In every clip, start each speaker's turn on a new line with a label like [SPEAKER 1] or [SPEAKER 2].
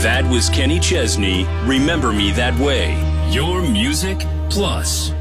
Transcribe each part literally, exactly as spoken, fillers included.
[SPEAKER 1] That was Kenny Chesney, Remember Me That Way. Your Music Plus.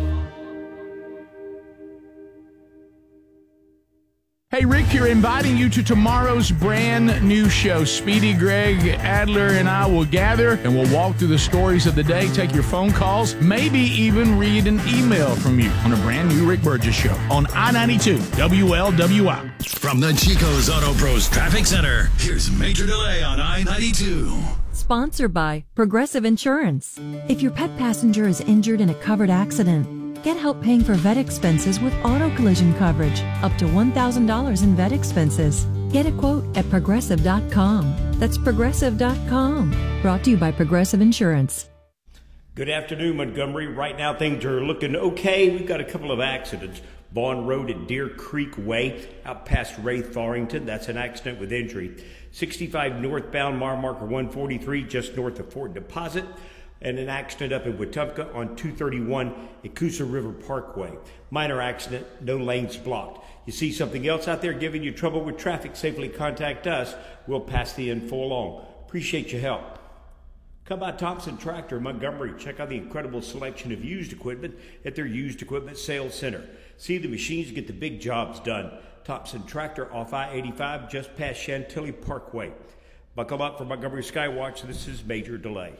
[SPEAKER 2] Hey, Rick here, inviting you to tomorrow's brand new show. Speedy, Greg, Adler, and I will gather and we'll walk through the stories of the day, take your phone calls, maybe even read an email from you on a brand new Rick Burgess show on I ninety-two W L W I.
[SPEAKER 3] From the Chico's Auto Pros Traffic Center, here's Major Delay on I ninety-two.
[SPEAKER 4] Sponsored by Progressive Insurance. If your pet passenger is injured in a covered accident, get help paying for vet expenses with auto collision coverage, up to one thousand dollars in vet expenses. Get a quote at progressive dot com. That's progressive dot com. Brought to you by Progressive Insurance.
[SPEAKER 5] Good afternoon, Montgomery. Right now, things are looking okay. We've got a couple of accidents. Vaughn Road at Deer Creek Way, out past Ray Thorington. That's an accident with injury. sixty-five northbound, mile marker one forty-three, just north of Fort Deposit. And an accident up in Wetumpka on two thirty-one at Coosa River Parkway. Minor accident, no lanes blocked. You see something else out there giving you trouble with traffic, safely contact us. We'll pass the info along. Appreciate your help. Come by Thompson Tractor in Montgomery. Check out the incredible selection of used equipment at their used equipment sales center. See the machines get the big jobs done. Thompson Tractor off I eighty-five just past Chantilly Parkway. Buckle up for Montgomery Skywatch. This is Major Delay.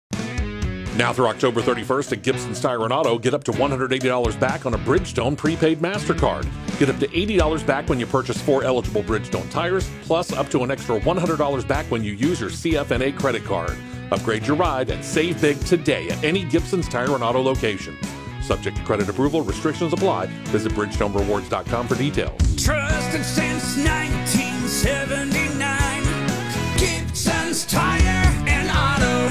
[SPEAKER 6] Now through October thirty-first at Gibson's Tire and Auto, get up to one hundred eighty dollars back on a Bridgestone prepaid MasterCard. Get up to eighty dollars back when you purchase four eligible Bridgestone tires, plus up to an extra one hundred dollars back when you use your C F N A credit card. Upgrade your ride and save big today at any Gibson's Tire and Auto location. Subject to credit approval, restrictions apply. Visit Bridgestone Rewards dot com for details.
[SPEAKER 7] Trusted since nineteen seventy-nine, Gibson's Tire and Auto.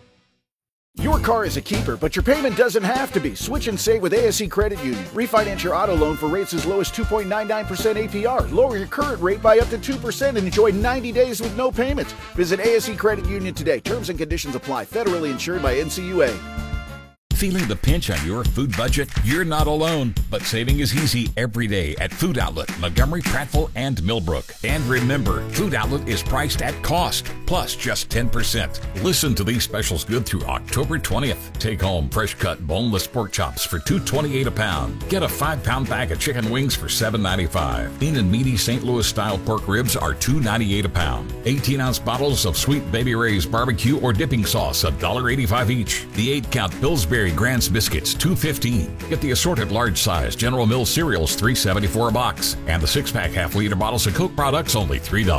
[SPEAKER 8] Your car is a keeper, but your payment doesn't have to be. Switch and save with A S E Credit Union. Refinance your auto loan for rates as low as two point nine nine percent A P R. Lower your current rate by up to two percent and enjoy ninety days with no payments. Visit A S E Credit Union today. Terms and conditions apply. Federally insured by N C U A.
[SPEAKER 3] Feeling the pinch on your food budget? You're not alone, but saving is easy every day at Food Outlet, Montgomery, Prattville, and Millbrook. And remember, Food Outlet is priced at cost, plus just ten percent. Listen to these specials good through October twentieth. Take home fresh cut boneless pork chops for two twenty-eight a pound. Get a five pound bag of chicken wings for seven ninety-five. Lean and meaty Saint Louis style pork ribs are two ninety-eight a pound. eighteen ounce bottles of Sweet Baby Ray's barbecue or dipping sauce, one eighty-five each. The eight count Pillsbury Grants biscuits, two fifteen. Get the assorted large size General Mills cereals, three seventy-four a box. And the six pack half liter bottles of Coke products, only three dollars.